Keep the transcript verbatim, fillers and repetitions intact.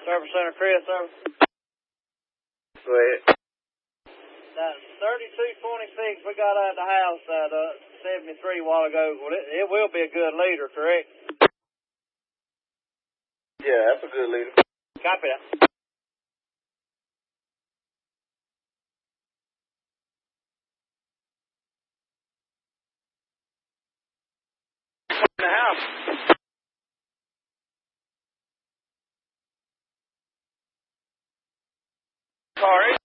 Service Center, Chris, service. Go ahead. Now, thirty-two twenty-six, we got out of the house at uh, seventy-three a while ago. Well, it, it will be a good leader, correct? Yeah, that's a good leader. Copy that. In the house. Sorry.